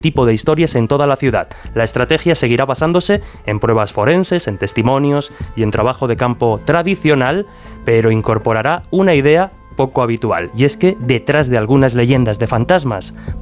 tipo de historias en toda la ciudad. La estrategia seguirá basándose en pruebas forenses, en testimonios y en trabajo de campo tradicional, pero incorporará una idea poco habitual, y es que detrás de algunas leyendas de fantasmas